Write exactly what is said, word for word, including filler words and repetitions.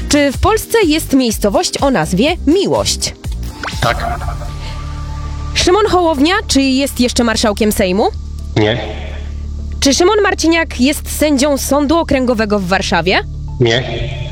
Czy w Polsce jest miejscowość o nazwie Miłość? Tak. Szymon Hołownia, czy jest jeszcze marszałkiem Sejmu? Nie. Czy Szymon Marciniak jest sędzią Sądu Okręgowego w Warszawie? Nie.